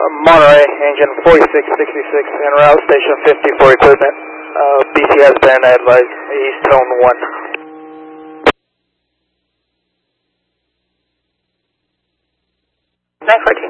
Monterey, engine 4666, en route, station 50 for equipment. BT has been advised, East Tone 1. 914